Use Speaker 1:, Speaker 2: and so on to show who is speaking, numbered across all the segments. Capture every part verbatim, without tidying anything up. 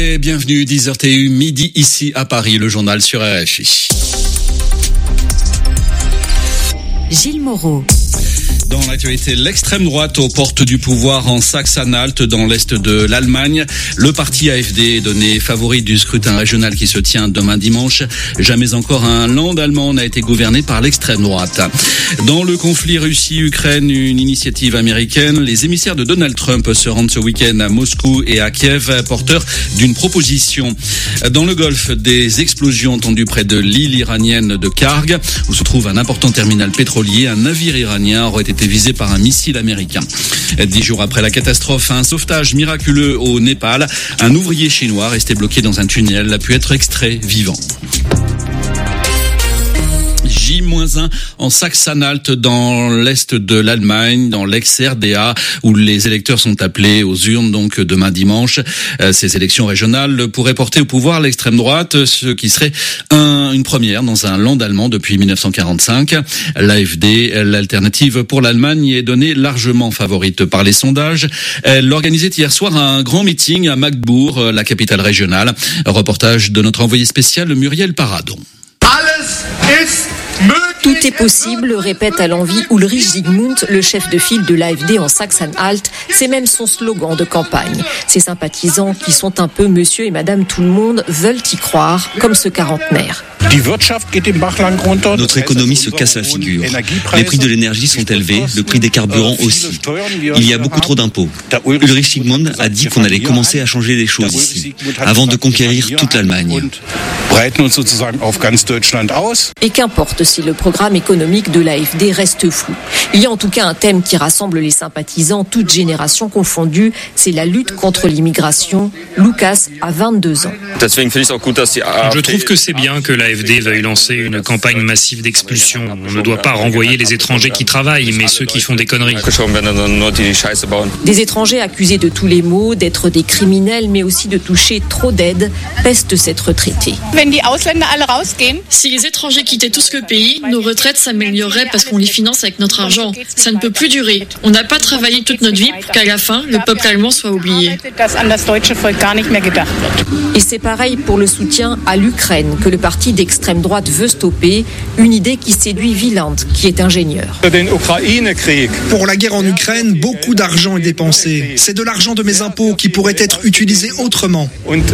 Speaker 1: Et bienvenue, dix heures T U, midi ici à Paris, le journal sur R F I.
Speaker 2: Gilles Moreau.
Speaker 1: Dans l'actualité, l'extrême droite aux portes du pouvoir en Saxe-Anhalt, dans l'est de l'Allemagne. Le parti A F D est donné favori du scrutin régional qui se tient demain dimanche. Jamais encore un land allemand n'a été gouverné par l'extrême droite. Dans le conflit Russie-Ukraine, une initiative américaine, les émissaires de Donald Trump se rendent ce week-end à Moscou et à Kiev, porteurs d'une proposition. Dans le Golfe, des explosions entendues près de l'île iranienne de Karg, où se trouve un important terminal pétrolier. Un navire iranien aurait été visé par un missile américain. Dix jours après la catastrophe, un sauvetage miraculeux au Népal. Un ouvrier chinois resté bloqué dans un tunnel a pu être extrait vivant. J un en Saxe-Anhalt, dans l'est de l'Allemagne, dans l'ex-R D A, où les électeurs sont appelés aux urnes donc demain dimanche. Ces élections régionales pourraient porter au pouvoir l'extrême droite, ce qui serait un, une première dans un land allemand depuis dix-neuf cent quarante-cinq. L'A F D, l'alternative pour l'Allemagne, est donnée largement favorite par les sondages. Elle organisait hier soir un grand meeting à Magdebourg, la capitale régionale. Reportage de notre envoyé spécial Muriel Paradon.
Speaker 2: Tout est possible, répète à l'envi Ulrich Zygmunt, le chef de file de l'A F D en Saxe-Anhalt. C'est même son slogan de campagne. Ses sympathisants, qui sont un peu monsieur et madame tout le monde, veulent y croire, comme ce quarantenaire.
Speaker 3: Notre économie se casse la figure. Les prix de l'énergie sont élevés, le prix des carburants aussi. Il y a beaucoup trop d'impôts. Ulrich Zygmunt a dit qu'on allait commencer à changer les choses ici, avant de conquérir toute l'Allemagne.
Speaker 2: Et qu'importe si le programme économique de l'A F D reste flou. Il y a en tout cas un thème qui rassemble les sympathisants, toutes générations confondues, c'est la lutte contre l'immigration. Lucas a vingt-deux ans.
Speaker 4: Je trouve que c'est bien que l'A F D veuille lancer une campagne massive d'expulsion. On ne doit pas renvoyer les étrangers qui travaillent, mais ceux qui font des conneries.
Speaker 2: Des étrangers accusés de tous les maux, d'être des criminels, mais aussi de toucher trop d'aides, peste cette retraitée.
Speaker 5: Si les étrangers quittaient tous le pays, nos retraites s'amélioreraient parce qu'on les finance avec notre argent. Ça ne peut plus durer. On n'a pas travaillé toute notre vie pour qu'à la fin, le peuple allemand soit oublié.
Speaker 2: Et c'est pareil pour le soutien à l'Ukraine, que le parti d'extrême droite veut stopper, une idée qui séduit Wieland, qui est ingénieur.
Speaker 6: Pour la guerre en Ukraine, beaucoup d'argent est dépensé. C'est de l'argent de mes impôts qui pourrait être utilisé autrement.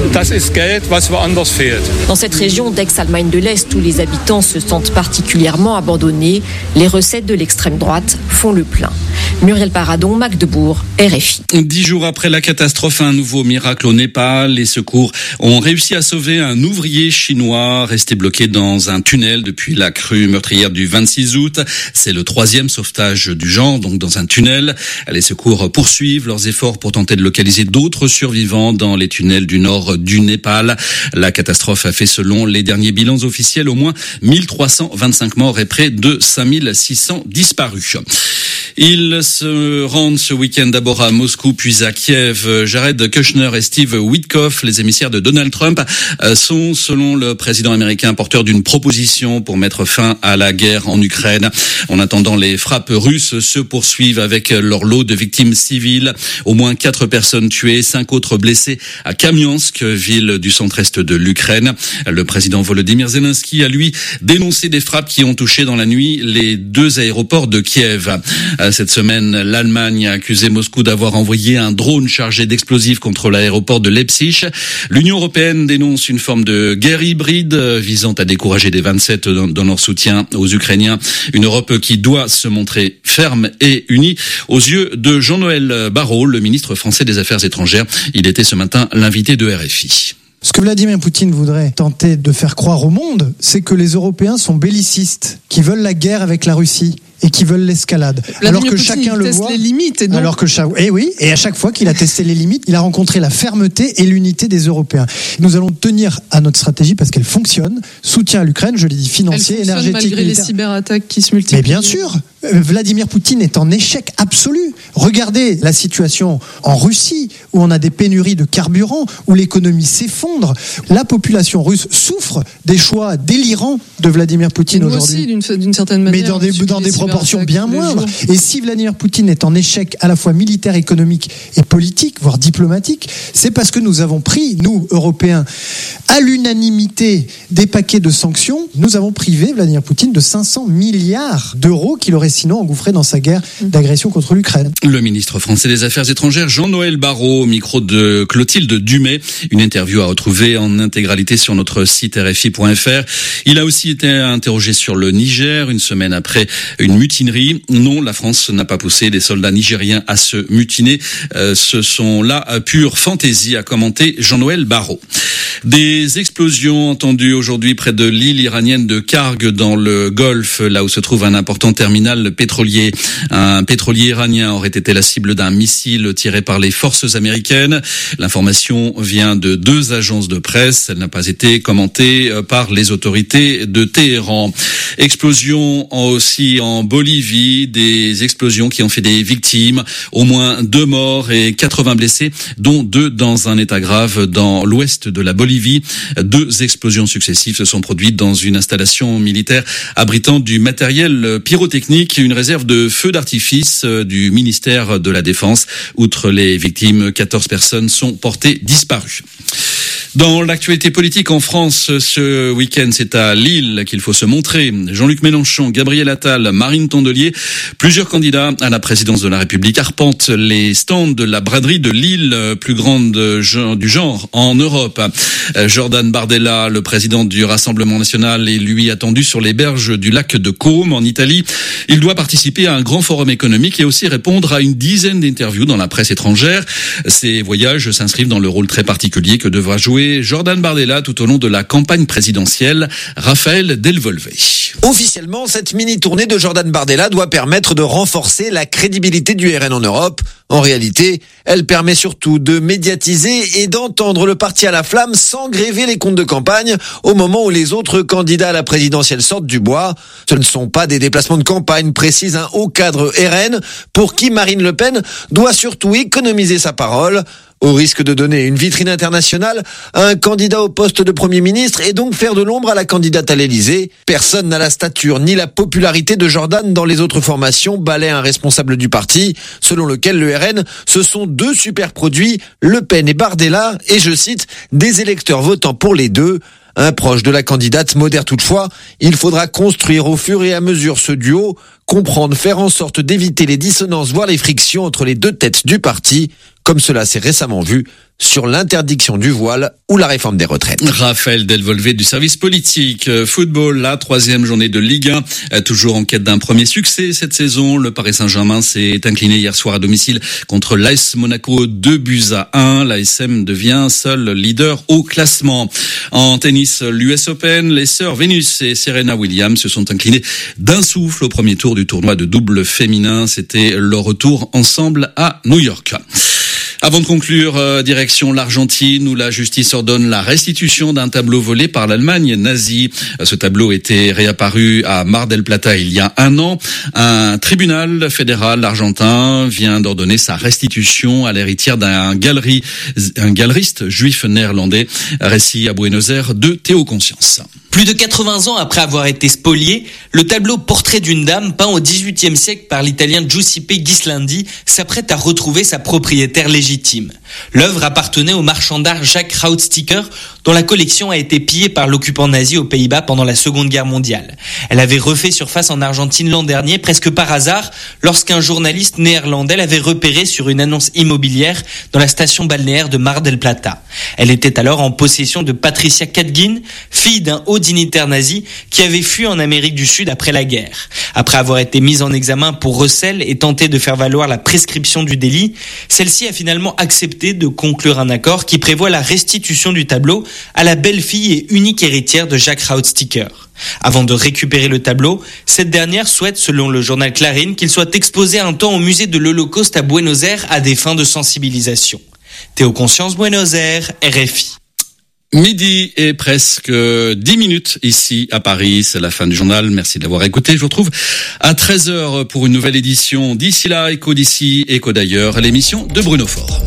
Speaker 2: Dans cette région d'ex-Allemagne de l'Est, où les habitants se sentent particulièrement abandonnés, les recettes de l'extrême droite font le plein. Muriel Paradon, Magdebourg, R F I.
Speaker 1: Dix jours après la catastrophe, un nouveau miracle au Népal. Les secours ont réussi à sauver un ouvrier chinois resté bloqué dans un tunnel depuis la crue meurtrière du vingt-six août. C'est le troisième sauvetage du genre, donc dans un tunnel. Les secours poursuivent leurs efforts pour tenter de localiser d'autres survivants dans les tunnels du nord du Népal. La catastrophe a fait, selon les derniers bilans officiels, au moins mille trois cent vingt-cinq morts et près de cinq mille six cents disparus. Ils se rendent ce week-end d'abord à Moscou puis à Kiev. Jared Kushner et Steve Witkoff, les émissaires de Donald Trump, sont, selon le président américain, porteurs d'une proposition pour mettre fin à la guerre en Ukraine. En attendant, les frappes russes se poursuivent avec leur lot de victimes civiles. Au moins quatre personnes tuées, cinq autres blessées à Kamiansk, ville du centre-est de l'Ukraine. Le président Volodymyr Zelensky a, lui, dénoncé des frappes qui ont touché dans la nuit les deux aéroports de Kiev. Cette semaine, l'Allemagne a accusé Moscou d'avoir envoyé un drone chargé d'explosifs contre l'aéroport de Leipzig. L'Union européenne dénonce une forme de guerre hybride visant à décourager les vingt-sept dans, dans leur soutien aux Ukrainiens. Une Europe qui doit se montrer ferme et unie aux yeux de Jean-Noël Barrot, le ministre français des Affaires étrangères. Il était ce matin l'invité de R F I.
Speaker 7: Ce que Vladimir Poutine voudrait tenter de faire croire au monde, c'est que les Européens sont bellicistes, qui veulent la guerre avec la Russie et qui veulent l'escalade.
Speaker 8: Vladimir
Speaker 7: alors que
Speaker 8: Poutine,
Speaker 7: chacun
Speaker 8: il
Speaker 7: le
Speaker 8: teste
Speaker 7: voit.
Speaker 8: Les limites et donc...
Speaker 7: Alors que chaque, et oui, et à chaque fois qu'il a testé les limites, il a rencontré la fermeté et l'unité des Européens. Nous allons tenir à notre stratégie parce qu'elle fonctionne. Soutien à l'Ukraine, je l'ai dit, financier,
Speaker 8: Elle
Speaker 7: énergétique,
Speaker 8: malgré
Speaker 7: militaire.
Speaker 8: les cyberattaques qui se multiplient.
Speaker 7: Mais bien sûr, Vladimir Poutine est en échec absolu. Regardez la situation en Russie, où on a des pénuries de carburant, où l'économie s'effondre. La population russe souffre des choix délirants de Vladimir Poutine
Speaker 8: Nous
Speaker 7: aujourd'hui.
Speaker 8: aussi, d'une, d'une certaine manière.
Speaker 7: Mais dans des, dans des proportions proportion bien moindre. Et si Vladimir Poutine est en échec à la fois militaire, économique et politique, voire diplomatique, c'est parce que nous avons pris, nous, Européens, à l'unanimité des paquets de sanctions. Nous avons privé Vladimir Poutine de cinq cents milliards d'euros qu'il aurait sinon engouffré dans sa guerre d'agression contre l'Ukraine.
Speaker 1: Le ministre français des Affaires étrangères, Jean-Noël Barrot, au micro de Clotilde Dumay. Une interview à retrouver en intégralité sur notre site R F I point F R. Il a aussi été interrogé sur le Niger, une semaine après une mutinerie. Non, la France n'a pas poussé les soldats nigériens à se mutiner. Euh, ce sont là pure fantaisie, a commenté Jean-Noël Barrot. Des explosions entendues aujourd'hui près de l'île iranienne de Karg dans le Golfe, là où se trouve un important terminal pétrolier. Un pétrolier iranien aurait été la cible d'un missile tiré par les forces américaines. L'information vient de deux agences de presse. Elle n'a pas été commentée par les autorités de Téhéran. Explosion aussi en Bolivie, des explosions qui ont fait des victimes, au moins deux morts et quatre-vingts blessés, dont deux dans un état grave dans l'ouest de la Bolivie. Deux explosions successives se sont produites dans une installation militaire abritant du matériel pyrotechnique, une réserve de feux d'artifice du ministère de la Défense. Outre les victimes, quatorze personnes sont portées disparues. Dans l'actualité politique en France, ce week-end, c'est à Lille qu'il faut se montrer. Jean-Luc Mélenchon, Gabriel Attal, Marine Tondelier, plusieurs candidats à la présidence de la République arpentent les stands de la braderie de Lille, plus grande du genre en Europe. Jordan Bardella, le président du Rassemblement national, est lui attendu sur les berges du lac de Côme en Italie. Il doit participer à un grand forum économique et aussi répondre à une dizaine d'interviews dans la presse étrangère. Ces voyages s'inscrivent dans le rôle très particulier que devra jouer Jordan Bardella tout au long de la campagne présidentielle. Raphaël Delvolvé.
Speaker 8: Officiellement, cette mini-tournée de Jordan Bardella doit permettre de renforcer la crédibilité du R N en Europe. En réalité, elle permet surtout de médiatiser et d'entendre le parti à la flamme sans gréver les comptes de campagne au moment où les autres candidats à la présidentielle sortent du bois. Ce ne sont pas des déplacements de campagne, précise un haut cadre R N, pour qui Marine Le Pen doit surtout économiser sa parole. Au risque de donner une vitrine internationale à un candidat au poste de Premier ministre et donc faire de l'ombre à la candidate à l'Élysée. Personne n'a la stature ni la popularité de Jordan dans les autres formations, balaie un responsable du parti, selon lequel le R N, ce sont deux super produits, Le Pen et Bardella, et je cite, des électeurs votant pour les deux. Un proche de la candidate modère toutefois, il faudra construire au fur et à mesure ce duo, comprendre, faire en sorte d'éviter les dissonances, voire les frictions entre les deux têtes du parti, comme cela s'est récemment vu sur l'interdiction du voile ou la réforme des retraites.
Speaker 1: Raphaël Delvolvé du service politique. Football, la troisième journée de Ligue un, toujours en quête d'un premier succès cette saison. Le Paris Saint-Germain s'est incliné hier soir à domicile contre l'A S Monaco, deux buts à un. L'A S M devient seul leader au classement. En tennis, l'U S Open, les sœurs Venus et Serena Williams se sont inclinées d'un souffle au premier tour du tournoi de double féminin. C'était leur retour ensemble à New York. Avant de conclure, euh, direction l'Argentine où la justice ordonne la restitution d'un tableau volé par l'Allemagne nazie. Ce tableau était réapparu à Mar del Plata il y a un an. Un tribunal fédéral argentin vient d'ordonner sa restitution à l'héritière d'un galerie, un galeriste juif néerlandais. Récit à Buenos Aires de Théo Conscience.
Speaker 9: Plus de quatre-vingts ans après avoir été spolié, le tableau Portrait d'une dame, peint au dix-huitième siècle par l'italien Giuseppe Ghislandi, s'apprête à retrouver sa propriétaire légitime. L'œuvre appartenait au marchand d'art Jacques Rautsticker, dont la collection a été pillée par l'occupant nazi aux Pays-Bas pendant la Seconde Guerre mondiale. Elle avait refait surface en Argentine l'an dernier, presque par hasard, lorsqu'un journaliste néerlandais l'avait repérée sur une annonce immobilière dans la station balnéaire de Mar del Plata. Elle était alors en possession de Patricia Kadgin, fille d'un haut dignitaire nazi qui avait fui en Amérique du Sud après la guerre. Après avoir été mise en examen pour recel et tenté de faire valoir la prescription du délit, celle-ci a finalement accepté de conclure un accord qui prévoit la restitution du tableau à la belle-fille et unique héritière de Jacques Rautsticker. Avant de récupérer le tableau, cette dernière souhaite, selon le journal Clarín, qu'il soit exposé un temps au musée de l'Holocauste à Buenos Aires à des fins de sensibilisation. Théo Conscience, Buenos Aires, R F I.
Speaker 1: Midi et presque dix minutes ici à Paris, c'est la fin du journal. Merci d'avoir écouté. Je vous retrouve à treize heures pour une nouvelle édition. D'ici là, Écho d'ici, Écho d'ailleurs, l'émission de Bruno Faure.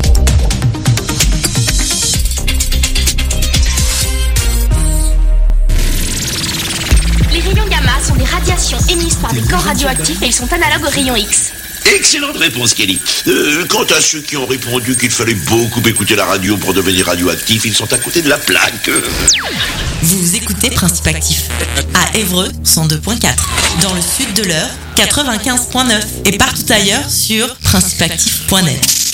Speaker 10: Les rayons gamma sont des radiations émises par par des corps radioactifs et ils sont analogues aux rayons X.
Speaker 11: Excellente réponse, Kelly. Euh, quant à ceux qui ont répondu qu'il fallait beaucoup écouter la radio pour devenir radioactif, ils sont à côté de la plaque.
Speaker 12: Vous écoutez Principe Actif à Évreux cent deux point quatre, dans le sud de l'Eure quatre-vingt-quinze point neuf et partout ailleurs sur principe actif point net.